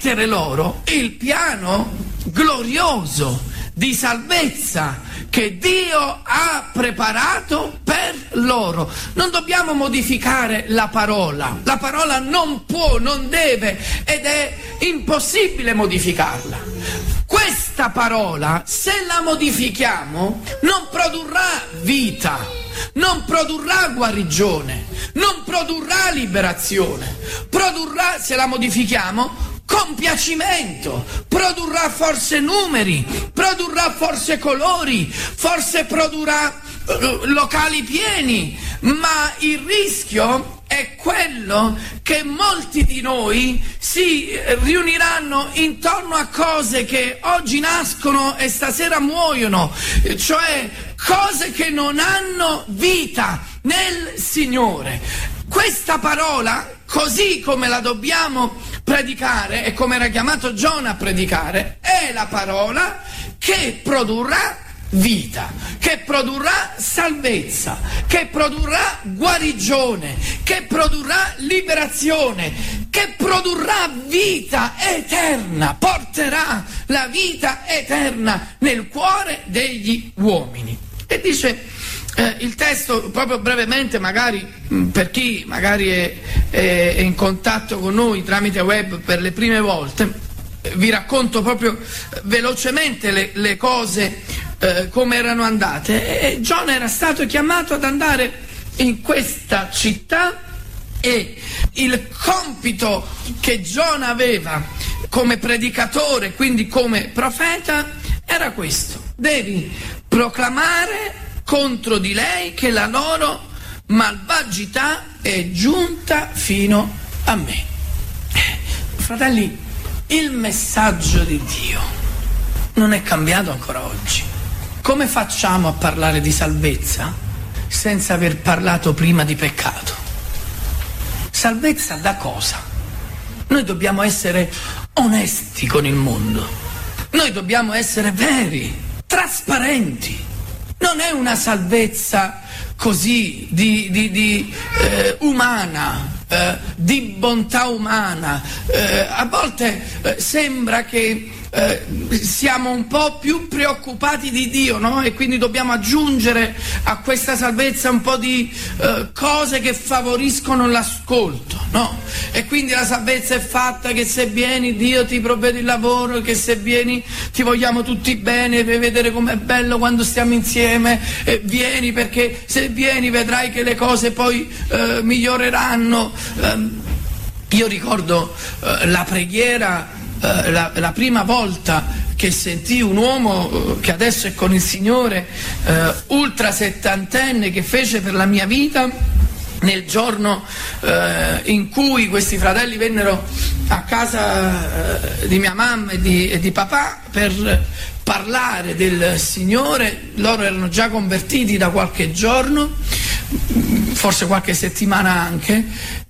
trasmettere loro il piano glorioso di salvezza che Dio ha preparato per loro. Non dobbiamo modificare la parola non può, non deve ed è impossibile modificarla. Questa parola, se la modifichiamo, non produrrà vita, non produrrà guarigione, non produrrà liberazione, produrrà, se la modifichiamo, compiacimento, produrrà forse numeri, produrrà forse colori, forse produrrà locali pieni, ma il rischio è quello che molti di noi si riuniranno intorno a cose che oggi nascono e stasera muoiono, cioè cose che non hanno vita nel Signore. Questa parola, così come la dobbiamo predicare e come era chiamato Giona a predicare, è la parola che produrrà vita, che produrrà salvezza, che produrrà guarigione, che produrrà liberazione, che produrrà vita eterna, porterà la vita eterna nel cuore degli uomini. E dice il testo, proprio brevemente, magari per chi magari è in contatto con noi tramite web per le prime volte, vi racconto proprio velocemente le cose come erano andate. Giona era stato chiamato ad andare in questa città e il compito che Giona aveva come predicatore, quindi come profeta, era questo: devi proclamare contro di lei che la loro malvagità è giunta fino a me. Fratelli, il messaggio di Dio non è cambiato ancora oggi. Come facciamo a parlare di salvezza senza aver parlato prima di peccato? Salvezza da cosa? Noi dobbiamo essere onesti con il mondo, noi dobbiamo essere veri, trasparenti. Non è una salvezza così umana, di bontà umana. A volte sembra che siamo un po' più preoccupati di Dio, no? E quindi dobbiamo aggiungere a questa salvezza un po' di cose che favoriscono l'ascolto, no? E quindi la salvezza è fatta che se vieni Dio ti provvede il lavoro, che se vieni ti vogliamo tutti bene, per vedere com'è bello quando stiamo insieme, vieni perché se vieni vedrai che le cose poi miglioreranno. Io ricordo la preghiera, la prima volta che sentii un uomo che adesso è con il Signore, ultra settantenne, che fece per la mia vita nel giorno in cui questi fratelli vennero a casa di mia mamma e di papà per parlare del Signore. Loro erano già convertiti da qualche giorno, forse qualche settimana anche,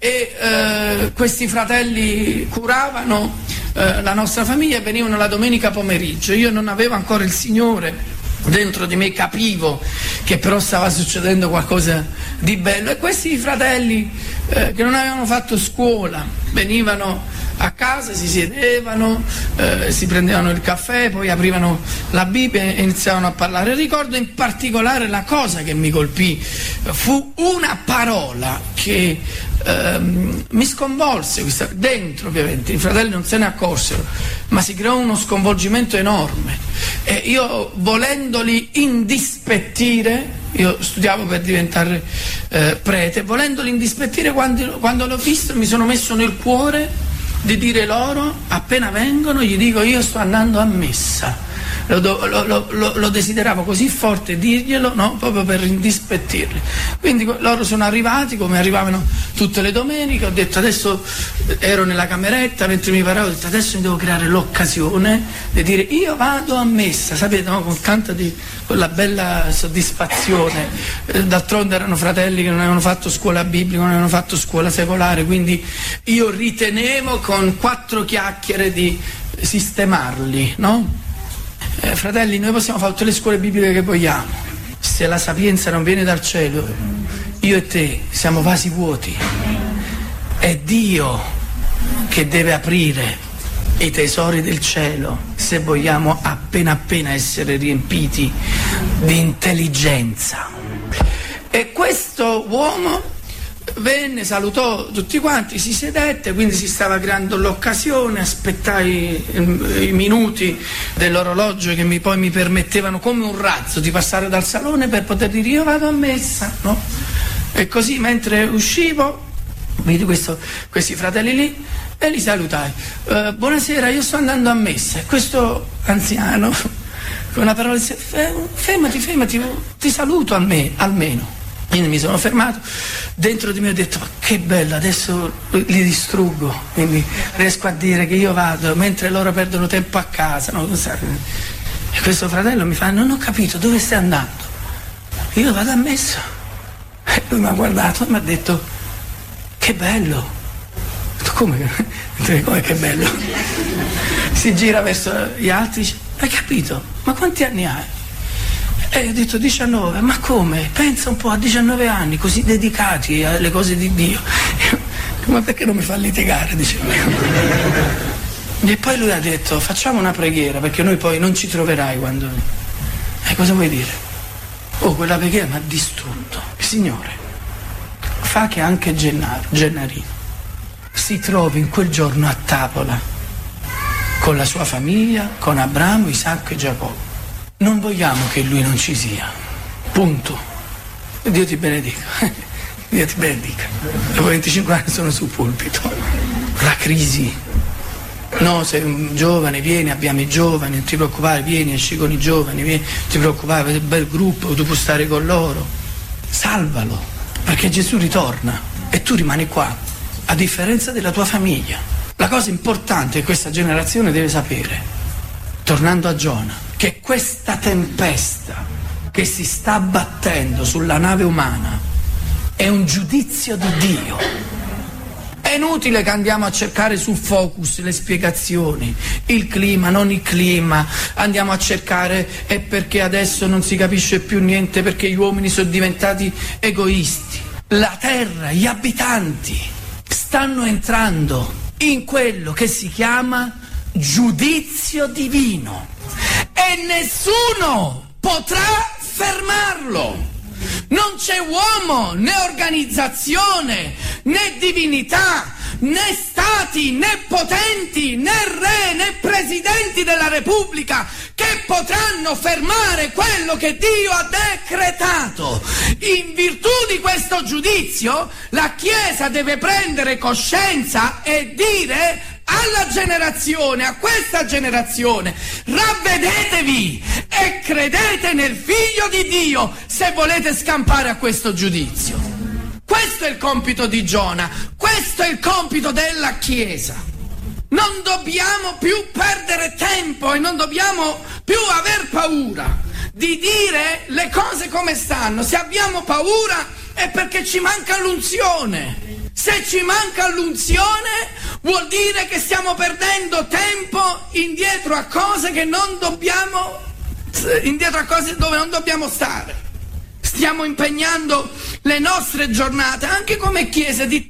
e questi fratelli curavano la nostra famiglia e venivano la domenica pomeriggio. Io non avevo ancora il Signore dentro di me, capivo che però stava succedendo qualcosa di bello, e questi fratelli che non avevano fatto scuola venivano a casa, si sedevano, si prendevano il caffè, poi aprivano la Bibbia e iniziavano a parlare. Ricordo in particolare la cosa che mi colpì, fu una parola che mi sconvolse, dentro ovviamente, i fratelli non se ne accorsero, ma si creò uno sconvolgimento enorme. E io, volendoli indispettire, io studiavo per diventare prete, volendoli indispettire, quando l'ho visto mi sono messo nel cuore di dire loro, appena vengono gli dico: io sto andando a messa. Lo desideravo così forte dirglielo, no? Proprio per indispettirli. Quindi loro sono arrivati come arrivavano tutte le domeniche. Ho detto, adesso ero nella cameretta mentre mi parlavo, ho detto adesso mi devo creare l'occasione di dire io vado a messa, sapete, no? Con tanta di quella bella soddisfazione. D'altronde erano fratelli che non avevano fatto scuola biblica, non avevano fatto scuola secolare, quindi io ritenevo con 4 chiacchiere di sistemarli, no? Fratelli, noi possiamo fare tutte le scuole bibliche che vogliamo, se la sapienza non viene dal cielo, io e te siamo vasi vuoti. È Dio che deve aprire i tesori del cielo, se vogliamo appena essere riempiti di intelligenza. E questo uomo venne, salutò tutti quanti, si sedette, quindi si stava creando l'occasione, aspettai i minuti dell'orologio che poi mi permettevano come un razzo di passare dal salone per poter dire io vado a messa, no? E così mentre uscivo vidi questi fratelli lì e li salutai. Buonasera, io sto andando a messa. E questo anziano con una parola disse fermati, ti saluto almeno. Quindi mi sono fermato, dentro di me ho detto ma che bello, adesso li distruggo, quindi riesco a dire che io vado mentre loro perdono tempo a casa, no? E questo fratello mi fa non ho capito, dove stai andando? Io vado a messa. E lui mi ha guardato e mi ha detto che bello. Ho detto come che bello? Si gira verso gli altri e dice hai capito? Ma quanti anni hai? E io ho detto 19, ma come? Pensa un po' a 19 anni così dedicati alle cose di Dio. Ma perché non mi fa litigare? Dicevo. E poi lui ha detto facciamo una preghiera perché noi poi non ci troverai quando... cosa vuoi dire? Quella preghiera mi ha distrutto. Signore, fa che anche Gennarino si trovi in quel giorno a tavola con la sua famiglia, con Abramo, Isacco e Giacobbe. Non vogliamo che lui non ci sia, punto. Dio ti benedica, Dio ti benedica. Dopo 25 anni sono sul pulpito. La crisi, no, sei un giovane, vieni, abbiamo i giovani, non ti preoccupare, vieni, esci con i giovani, vieni, non ti preoccupare, è un bel gruppo, tu puoi stare con loro. Salvalo, perché Gesù ritorna e tu rimani qua, a differenza della tua famiglia. La cosa importante che questa generazione deve sapere, tornando a Giona, che questa tempesta che si sta abbattendo sulla nave umana è un giudizio di Dio. È inutile che andiamo a cercare sul Focus le spiegazioni, il clima, non il clima, andiamo a cercare è perché adesso non si capisce più niente, perché gli uomini sono diventati egoisti. La terra, gli abitanti stanno entrando in quello che si chiama giudizio divino. E nessuno potrà fermarlo. Non c'è uomo, né organizzazione, né divinità, né stati, né potenti, né re, né presidenti della Repubblica che potranno fermare quello che Dio ha decretato. In virtù di questo giudizio, la Chiesa deve prendere coscienza e dire alla generazione, a questa generazione, ravvedetevi e credete nel Figlio di Dio se volete scampare a questo giudizio. Questo è il compito di Giona, questo è il compito della Chiesa. Non dobbiamo più perdere tempo e non dobbiamo più aver paura di dire le cose come stanno. Se abbiamo paura è perché ci manca l'unzione. Se ci manca l'unzione vuol dire che stiamo perdendo tempo indietro a cose che non dobbiamo, indietro a cose dove non dobbiamo stare. Stiamo impegnando le nostre giornate anche come chiesa di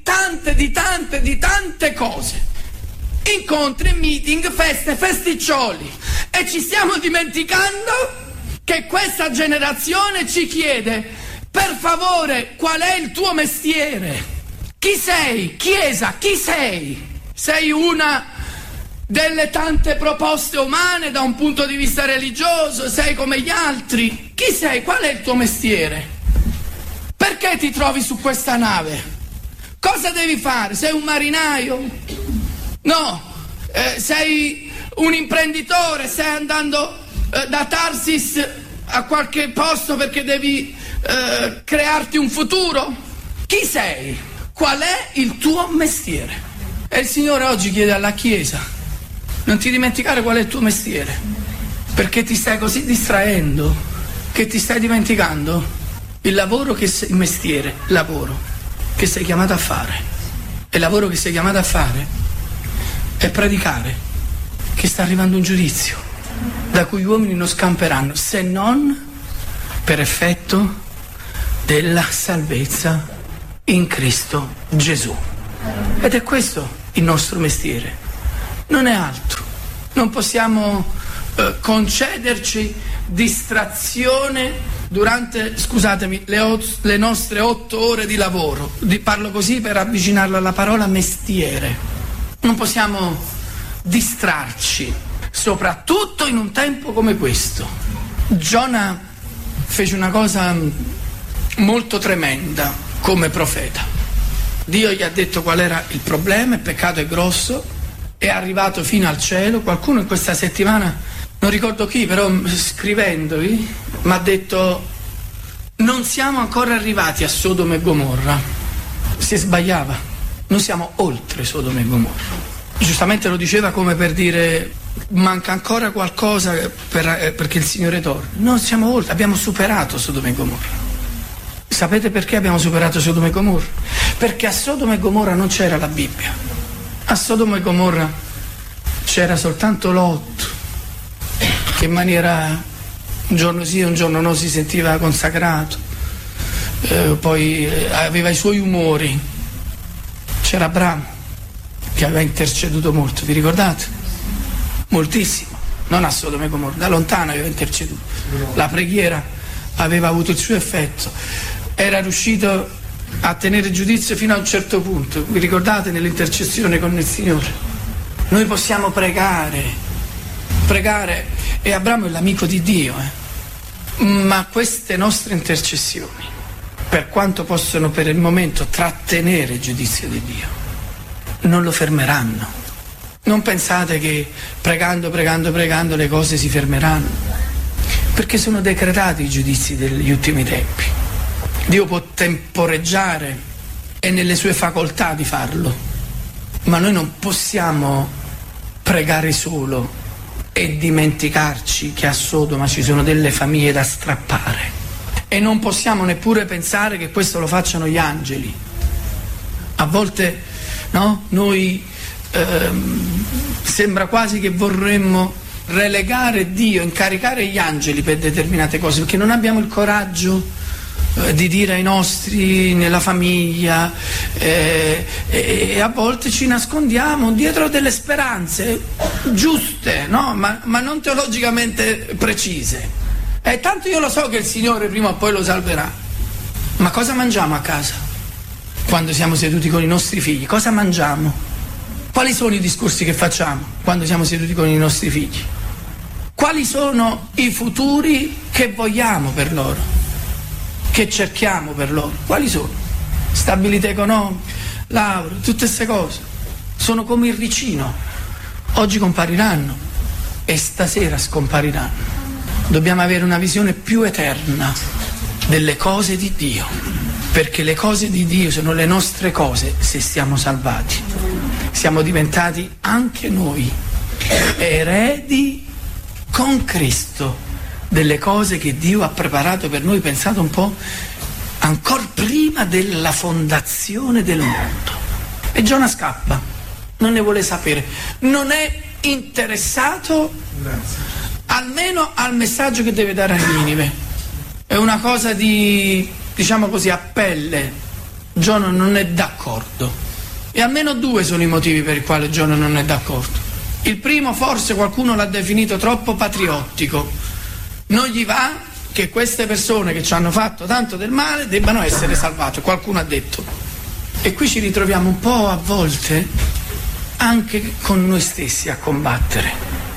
tante cose. Incontri, meeting, feste, festiccioli. E ci stiamo dimenticando che questa generazione ci chiede, per favore, qual è il tuo mestiere? Chi sei? Chiesa, chi sei? Sei una delle tante proposte umane da un punto di vista religioso? Sei come gli altri? Chi sei? Qual è il tuo mestiere? Perché ti trovi su questa nave? Cosa devi fare? Sei un marinaio? No. Sei un imprenditore? Stai andando da Tarsis a qualche posto perché devi crearti un futuro? Chi sei? Qual è il tuo mestiere? E il Signore oggi chiede alla Chiesa, non ti dimenticare qual è il tuo mestiere, perché ti stai così distraendo che ti stai dimenticando il lavoro che sei, il mestiere, il lavoro che sei chiamato a fare. E il lavoro che sei chiamato a fare è predicare che sta arrivando un giudizio da cui gli uomini non scamperanno, se non per effetto della salvezza in Cristo Gesù. Ed è questo il nostro mestiere, non è altro. non possiamo concederci distrazione durante, scusatemi, le nostre 8 ore di lavoro. Parlo così per avvicinarlo alla parola mestiere. Non possiamo distrarci, soprattutto in un tempo come questo. Giona fece una cosa molto tremenda come profeta. Dio gli ha detto qual era il problema, il peccato è grosso, è arrivato fino al cielo. Qualcuno in questa settimana, non ricordo chi, però scrivendovi mi ha detto: non siamo ancora arrivati a Sodoma e Gomorra. Si sbagliava, noi siamo oltre Sodoma e Gomorra. Giustamente lo diceva come per dire: manca ancora qualcosa perché il Signore torna. Noi siamo oltre, abbiamo superato Sodoma e Gomorra. Sapete perché abbiamo superato Sodoma e Gomorra? Perché a Sodoma e Gomorra non c'era la Bibbia. A Sodoma e Gomorra c'era soltanto Lot, che in maniera un giorno sì, un giorno no si sentiva consacrato, poi aveva i suoi umori. C'era Abramo, che aveva interceduto molto, vi ricordate? Moltissimo, non a Sodoma e Gomorra, da lontano aveva interceduto. La preghiera aveva avuto il suo effetto, era riuscito a tenere giudizio fino a un certo punto, vi ricordate, nell'intercessione con il Signore? Noi possiamo pregare, e Abramo è l'amico di Dio, ma queste nostre intercessioni, per quanto possono per il momento trattenere il giudizio di Dio, non lo fermeranno. Non pensate che pregando le cose si fermeranno, perché sono decretati i giudizi degli ultimi tempi. Dio può temporeggiare, è nelle sue facoltà di farlo, ma noi non possiamo pregare solo e dimenticarci che a Sodoma ci sono delle famiglie da strappare, e non possiamo neppure pensare che questo lo facciano gli angeli. A volte, no? Noi sembra quasi che vorremmo relegare Dio, incaricare gli angeli per determinate cose, perché non abbiamo il coraggio di dire ai nostri nella famiglia, e a volte ci nascondiamo dietro delle speranze giuste, no? ma non teologicamente precise. E tanto io lo so che il Signore prima o poi lo salverà. Ma cosa mangiamo a casa quando siamo seduti con i nostri figli? Cosa mangiamo? Quali sono i discorsi che facciamo quando siamo seduti con i nostri figli? Quali sono i futuri che vogliamo per loro, che cerchiamo per loro? Quali sono? Stabilità economica, laurea, tutte queste cose sono come il ricino, oggi compariranno e stasera scompariranno. Dobbiamo avere una visione più eterna delle cose di Dio, perché le cose di Dio sono le nostre cose se siamo salvati. Siamo diventati anche noi eredi con Cristo delle cose che Dio ha preparato per noi, pensate un po', ancora prima della fondazione del mondo. E Giona scappa, non ne vuole sapere, non è interessato almeno al messaggio che deve dare a Ninive. È una cosa di, diciamo così, a pelle. Giona non è d'accordo. E almeno 2 sono i motivi per i quali Giona non è d'accordo. Il primo, forse qualcuno l'ha definito troppo patriottico. Non gli va che queste persone che ci hanno fatto tanto del male debbano essere salvate, qualcuno ha detto. E qui ci ritroviamo un po' a volte anche con noi stessi a combattere.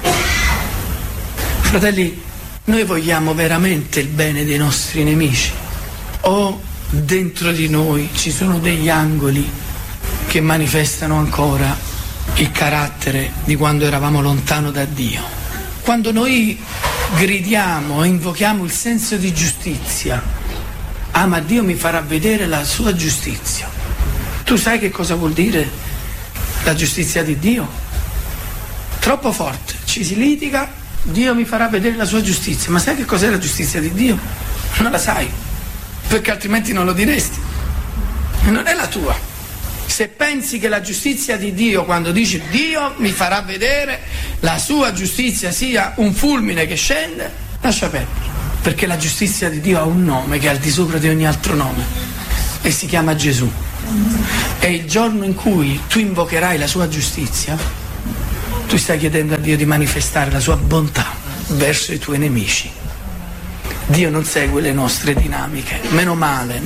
Fratelli, noi vogliamo veramente il bene dei nostri nemici? O dentro di noi ci sono degli angoli che manifestano ancora il carattere di quando eravamo lontano da Dio? Quando noi gridiamo e invochiamo il senso di giustizia, ma Dio mi farà vedere la sua giustizia. Tu sai che cosa vuol dire la giustizia di Dio? Troppo forte, ci si litiga, Dio mi farà vedere la sua giustizia. Ma sai che cos'è la giustizia di Dio? Non la sai, perché altrimenti non lo diresti. Non è la tua. Se pensi che la giustizia di Dio, quando dici Dio mi farà vedere la sua giustizia, sia un fulmine che scende, lascia perdere, perché la giustizia di Dio ha un nome che è al di sopra di ogni altro nome e si chiama Gesù. E il giorno in cui tu invocherai la sua giustizia, tu stai chiedendo a Dio di manifestare la sua bontà verso i tuoi nemici. Dio non segue le nostre dinamiche, meno male,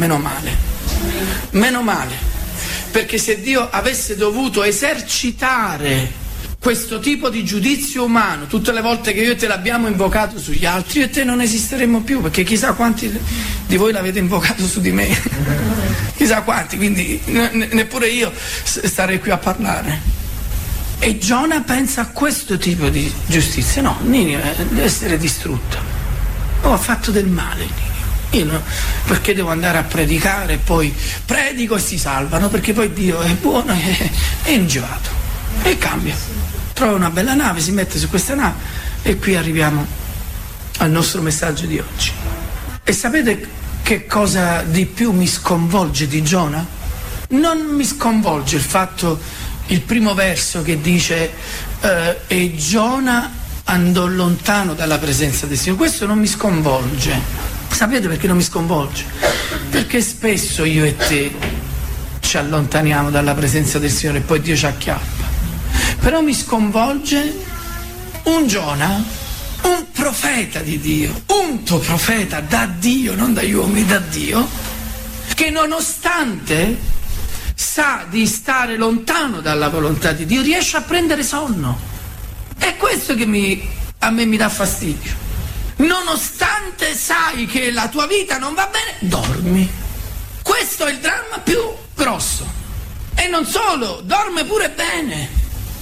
perché se Dio avesse dovuto esercitare questo tipo di giudizio umano tutte le volte che io e te l'abbiamo invocato sugli altri, io e te non esisteremmo più, perché chissà quanti di voi l'avete invocato su di me, chissà quanti, quindi neppure io starei qui a parlare. E Giona pensa a questo tipo di giustizia: no, Ninive deve essere distrutta, ha fatto del male Ninive, io no, perché devo andare a predicare e poi predico e si salvano, perché poi Dio è buono e è ingiovato, e cambia, trova una bella nave, si mette su questa nave, e qui arriviamo al nostro messaggio di oggi. E sapete che cosa di più mi sconvolge di Giona? Non mi sconvolge il fatto, il primo verso che dice e Giona andò lontano dalla presenza del Signore. Questo non mi sconvolge. Sapete perché non mi sconvolge? Perché spesso io e te ci allontaniamo dalla presenza del Signore e poi Dio ci acchiappa. Però mi sconvolge un Giona, un profeta di Dio, unto profeta da Dio, non dagli uomini, da Dio, che nonostante sa di stare lontano dalla volontà di Dio, riesce a prendere sonno. È questo che a me mi dà fastidio. Nonostante sai che la tua vita non va bene, dormi. Questo è il dramma più grosso. E non solo, dorme pure bene.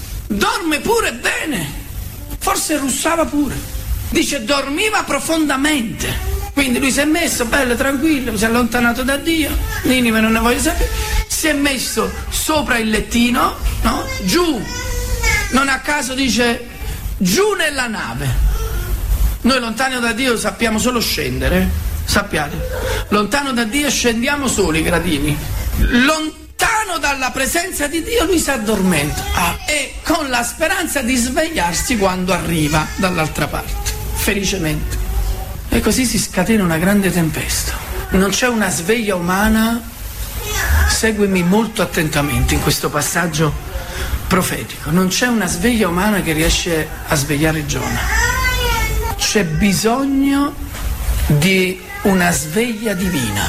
Forse russava pure. Dice dormiva profondamente. Quindi lui si è messo bello, tranquillo, si è allontanato da Dio. Ninive non ne voglio sapere. Si è messo sopra il lettino, no? Giù. Non a caso dice giù nella nave. Noi lontano da Dio sappiamo solo scendere, sappiate. Lontano da Dio scendiamo soli i gradini. Lontano dalla presenza di Dio lui si addormenta e con la speranza di svegliarsi quando arriva dall'altra parte, felicemente. E così si scatena una grande tempesta. Non c'è una sveglia umana, seguimi molto attentamente in questo passaggio profetico, non c'è una sveglia umana che riesce a svegliare Giona. C'è bisogno di una sveglia divina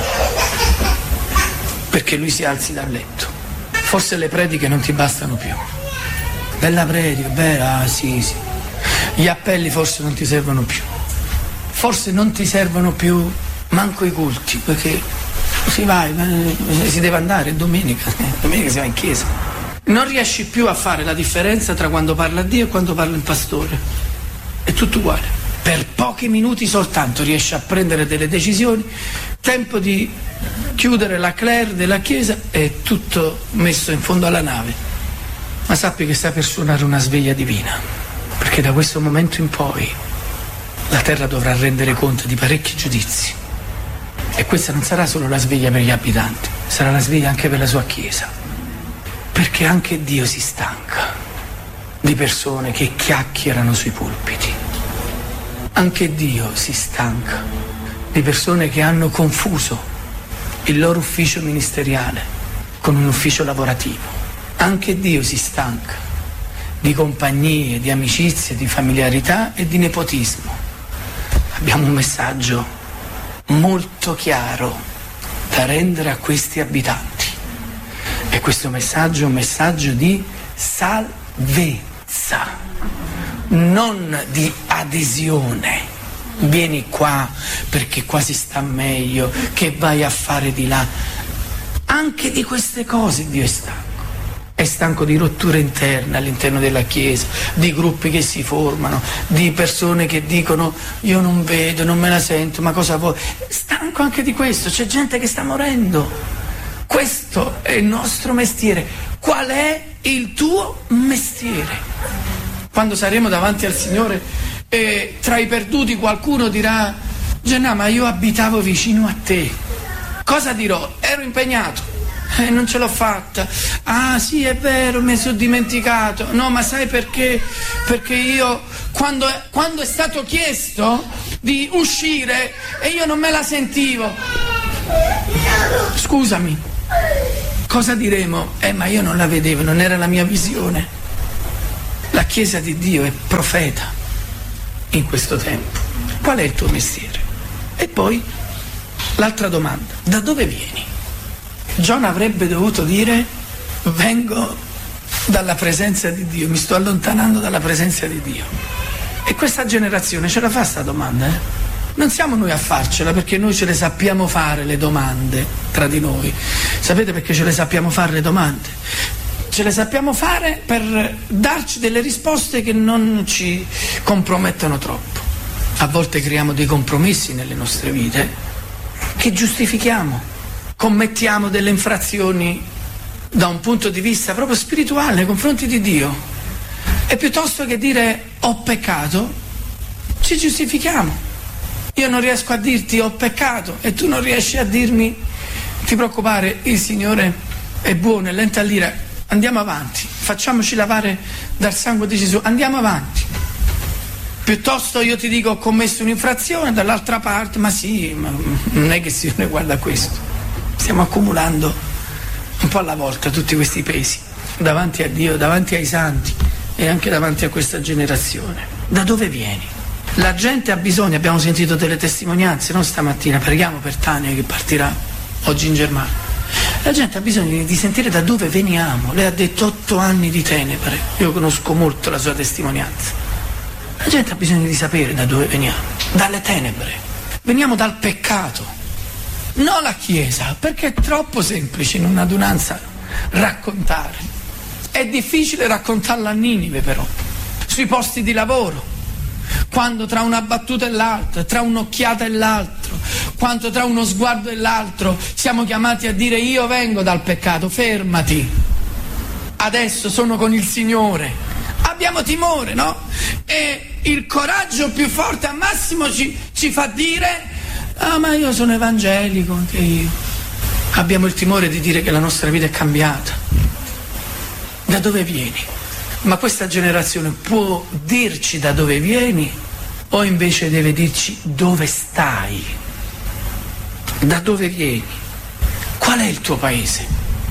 perché lui si alzi dal letto. Forse le prediche non ti bastano più. Bella predica, bella, sì. Gli appelli forse non ti servono più. Forse non ti servono più manco i culti, perché si deve andare, è domenica si va in chiesa. Non riesci più a fare la differenza tra quando parla Dio e quando parla il pastore. È tutto uguale. Per pochi minuti soltanto riesci a prendere delle decisioni, tempo di chiudere la cler della chiesa e tutto messo in fondo alla nave. Ma sappi che sta per suonare una sveglia divina, perché da questo momento in poi la terra dovrà rendere conto di parecchi giudizi. E questa non sarà solo la sveglia per gli abitanti, sarà la sveglia anche per la sua chiesa, perché anche Dio si stanca di persone che chiacchierano sui pulpiti. Anche Dio si stanca di persone che hanno confuso il loro ufficio ministeriale con un ufficio lavorativo. Anche Dio si stanca di compagnie, di amicizie, di familiarità e di nepotismo. Abbiamo un messaggio molto chiaro da rendere a questi abitanti. E questo messaggio è un messaggio di salvezza, non di adesione. Vieni qua perché qua si sta meglio, che vai a fare di là. Anche di queste cose Dio è stanco. È stanco di rotture interne all'interno della Chiesa, di gruppi che si formano, di persone che dicono io non vedo, non me la sento, ma cosa vuoi? È stanco anche di questo, c'è gente che sta morendo. Questo è il nostro mestiere. Qual è il tuo mestiere? Quando saremo davanti al Signore e tra i perduti qualcuno dirà Gennà, ma io abitavo vicino a te. Cosa dirò? Ero impegnato. Non ce l'ho fatta. Ah sì, è vero, mi sono dimenticato. No, ma sai perché? Perché io quando è stato chiesto di uscire e io non me la sentivo. Scusami. Cosa diremo? Ma io non la vedevo, non era la mia visione. La Chiesa di Dio è profeta in questo tempo. Qual è il tuo mestiere? E poi l'altra domanda: da dove vieni? Giona avrebbe dovuto dire: vengo dalla presenza di Dio, mi sto allontanando dalla presenza di Dio. E questa generazione ce la fa sta domanda, Non siamo noi a farcela, perché noi ce le sappiamo fare le domande tra di noi. Sapete perché ce le sappiamo fare le domande? Ce le sappiamo fare per darci delle risposte che non ci compromettono troppo. A volte creiamo dei compromessi nelle nostre vite che giustifichiamo, commettiamo delle infrazioni da un punto di vista proprio spirituale nei confronti di Dio, e piuttosto che dire ho peccato ci giustifichiamo. Io non riesco a dirti ho peccato e tu non riesci a dirmi ti preoccupare, il Signore è buono, è lento all'ira, andiamo avanti, facciamoci lavare dal sangue di Gesù, andiamo avanti. Piuttosto io ti dico ho commesso un'infrazione, dall'altra parte ma sì, ma non è che si guarda questo. Stiamo accumulando un po' alla volta tutti questi pesi davanti a Dio, davanti ai santi e anche davanti a questa generazione. Da dove vieni? La gente ha bisogno, abbiamo sentito delle testimonianze, no? Stamattina preghiamo per Tania che partirà oggi in Germania. La gente ha bisogno di sentire da dove veniamo. Lei ha detto 8 anni di tenebre, io conosco molto la sua testimonianza. La gente ha bisogno di sapere da dove veniamo, dalle tenebre, veniamo dal peccato, non la Chiesa, perché è troppo semplice in un'adunanza raccontare, è difficile raccontarla a Ninive però, sui posti di lavoro, quando tra una battuta e l'altra, tra un'occhiata e l'altro, quando tra uno sguardo e l'altro siamo chiamati a dire io vengo dal peccato, fermati, adesso sono con il Signore. Abbiamo timore, no? E il coraggio più forte al massimo ci fa dire ah ma io sono evangelico, anche io. Abbiamo il timore di dire che la nostra vita è cambiata. Da dove vieni? Ma questa generazione può dirci da dove vieni o invece deve dirci dove stai? Da dove vieni? Qual è il tuo paese?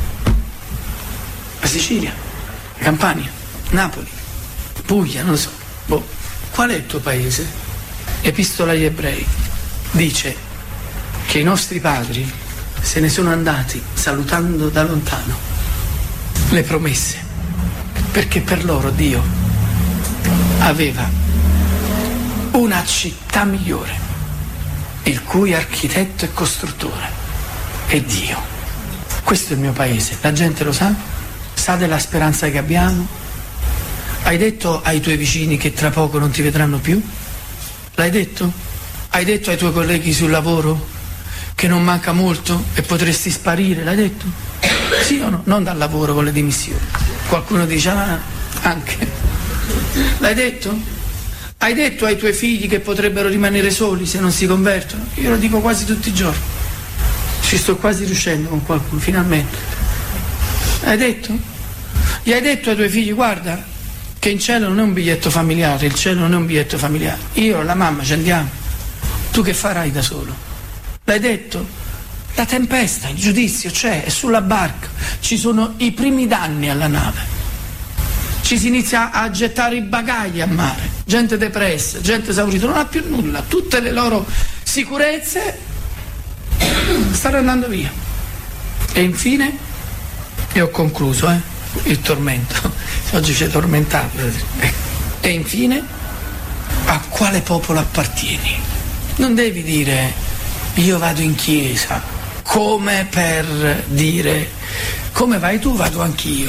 La Sicilia? La Campania? Napoli? Puglia? Non lo so. Qual è il tuo paese? Epistola agli Ebrei dice che i nostri padri se ne sono andati salutando da lontano le promesse, perché per loro Dio aveva una città migliore, il cui architetto e costruttore è Dio. Questo è il mio paese, la gente lo sa della speranza che abbiamo. Hai detto ai tuoi vicini che tra poco non ti vedranno più? L'hai detto? Hai detto ai tuoi colleghi sul lavoro che non manca molto e potresti sparire? L'hai detto? Sì o no? Non dal lavoro con le dimissioni. Qualcuno dice anche. L'hai detto? Hai detto ai tuoi figli che potrebbero rimanere soli se non si convertono? Io lo dico quasi tutti i giorni. Ci sto quasi riuscendo con qualcuno, finalmente. Hai detto? Gli hai detto ai tuoi figli guarda che in cielo non è un biglietto familiare, il cielo non è un biglietto familiare. Io e la mamma ci andiamo, tu che farai da solo? L'hai detto? La tempesta, il giudizio c'è, è sulla barca, ci sono i primi danni alla nave, ci si inizia a gettare i bagagli a mare, gente depressa, gente esaurita, non ha più nulla, tutte le loro sicurezze stanno andando via. E infine, e ho concluso, il tormento, oggi ci è tormentato. E infine, a quale popolo appartieni? Non devi dire io vado in chiesa come per dire come vai tu vado anch'io.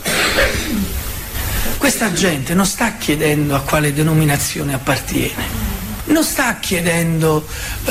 Questa gente non sta chiedendo a quale denominazione appartiene, non sta chiedendo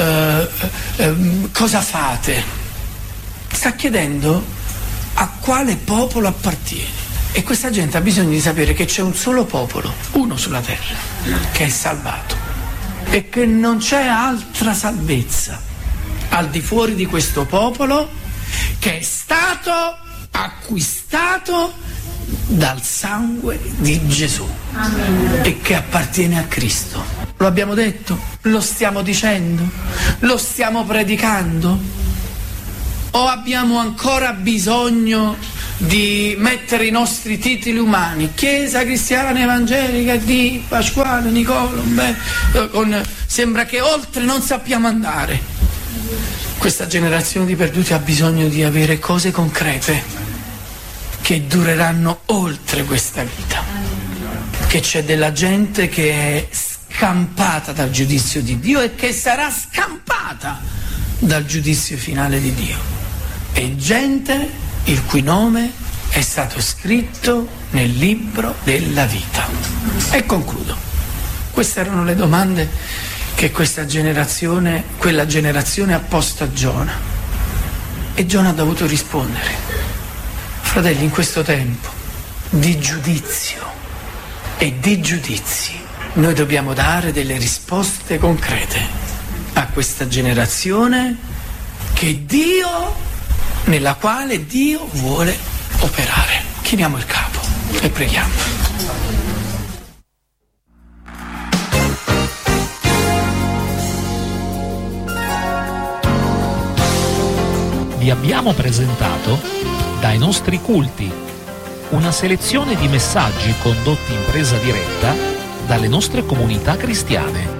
cosa fate, sta chiedendo a quale popolo appartiene. E questa gente ha bisogno di sapere che c'è un solo popolo, uno sulla terra, che è salvato e che non c'è altra salvezza al di fuori di questo popolo che è stato acquistato dal sangue di Gesù. Amen. E che appartiene a Cristo. Lo abbiamo detto? Lo stiamo dicendo? Lo stiamo predicando? O abbiamo ancora bisogno di mettere i nostri titoli umani, Chiesa Cristiana Evangelica di Pasquale Nicolo, sembra che oltre non sappiamo andare. Questa generazione di perduti ha bisogno di avere cose concrete che dureranno oltre questa vita, che c'è della gente che è scampata dal giudizio di Dio e che sarà scampata dal giudizio finale di Dio, e gente il cui nome è stato scritto nel libro della vita. E concludo. Queste erano le domande che quella generazione ha posto a Giona, e Giona ha dovuto rispondere. Fratelli, in questo tempo di giudizio e di giudizi noi dobbiamo dare delle risposte concrete a questa generazione nella quale Dio vuole operare. Chiniamo il capo e preghiamo. Vi abbiamo presentato Dai nostri culti, una selezione di messaggi condotti in presa diretta dalle nostre comunità cristiane.